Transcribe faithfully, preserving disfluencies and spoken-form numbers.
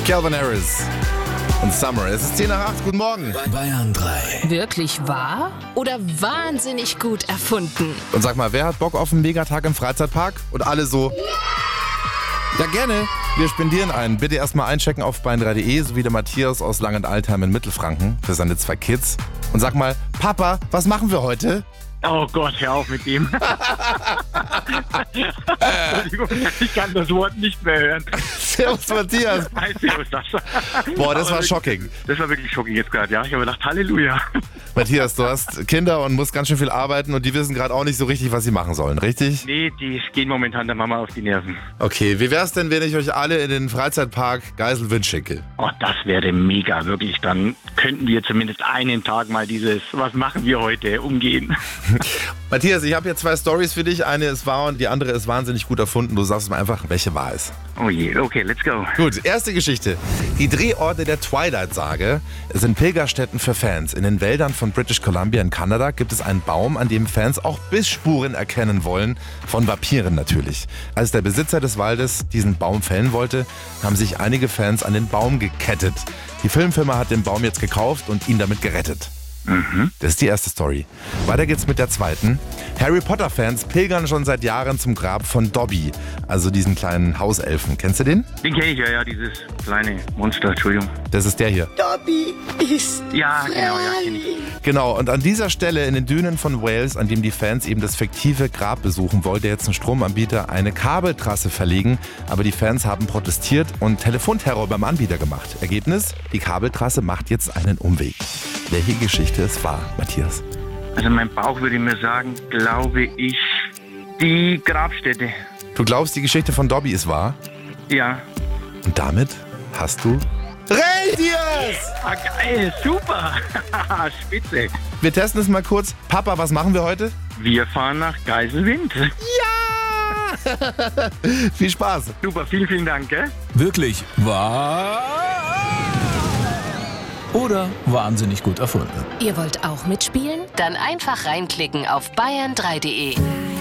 Calvin Harris und Summer. Es ist zehn nach acht, guten Morgen. Bayern drei. Wirklich wahr oder wahnsinnig gut erfunden? Und sag mal, wer hat Bock auf einen Megatag im Freizeitpark? Und alle so... Ja, gerne. Wir spendieren einen. Bitte erstmal einchecken auf bayern drei punkt de, sowie der Matthias aus Langenaltheim in Mittelfranken für seine zwei Kids. Und sag mal, Papa, was machen wir heute? Oh Gott, hör auf mit dem. Entschuldigung, ich kann das Wort nicht mehr hören. Servus, Matthias. Hi, servus, Sascha. Boah, das war Aber shocking. Das war wirklich shocking jetzt gerade, ja. Ich habe gedacht, Halleluja. Matthias, du hast Kinder und musst ganz schön viel arbeiten und die wissen gerade auch nicht so richtig, was sie machen sollen, richtig? Nee, die gehen momentan der Mama auf die Nerven. Okay, wie wär's denn, wenn ich euch alle in den Freizeitpark Geiselwind schicke? Oh, das wäre mega, wirklich. Dann könnten wir zumindest einen Tag mal dieses, was machen wir heute, umgehen. Matthias, ich habe hier zwei Storys für dich. Eine ist wahr und die andere ist wahnsinnig gut erfunden. Du sagst mir einfach, welche wahr ist. Oh je, okay, let's go. Gut, erste Geschichte. Die Drehorte der Twilight-Sage sind Pilgerstätten für Fans. In den Wäldern von British Columbia in Kanada gibt es einen Baum, an dem Fans auch Bissspuren erkennen wollen. Von Vampiren natürlich. Als der Besitzer des Waldes diesen Baum fällen wollte, haben sich einige Fans an den Baum gekettet. Die Filmfirma hat den Baum jetzt gekauft und ihn damit gerettet. Mhm. Das ist die erste Story. Weiter geht's mit der zweiten. Harry Potter-Fans pilgern schon seit Jahren zum Grab von Dobby, also diesen kleinen Hauselfen. Kennst du den? Den kenne ich ja, ja, dieses kleine Monster, Entschuldigung. Das ist der hier. Dobby ist Ja, genau, ja, kenne ich. Genau, und an dieser Stelle in den Dünen von Wales, an dem die Fans eben das fiktive Grab besuchen, wollte jetzt ein Stromanbieter eine Kabeltrasse verlegen, aber die Fans haben protestiert und Telefonterror beim Anbieter gemacht. Ergebnis? Die Kabeltrasse macht jetzt einen Umweg. Welche Geschichte ist wahr, Matthias? Also mein Bauch würde mir sagen, glaube ich, die Grabstätte. Du glaubst, die Geschichte von Dobby ist wahr? Ja. Und damit hast du Reindeers! Ah, geil, super. Spitze. Wir testen es mal kurz. Papa, was machen wir heute? Wir fahren nach Geiselwind. Ja! Viel Spaß. Super, vielen, vielen Dank, gell? Wirklich wahr oder wahnsinnig gut erfunden? Ihr wollt auch mitspielen? Dann einfach reinklicken auf bayern drei punkt de.